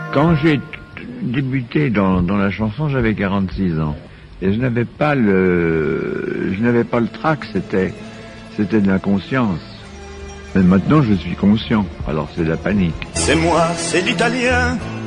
Quand j'ai débuté dans la chanson, j'avais 46 ans. Et je n'avais pas le trac, c'était de l'inconscience. Mais maintenant, je suis conscient. Alors c'est la panique. C'est moi, c'est l'italien.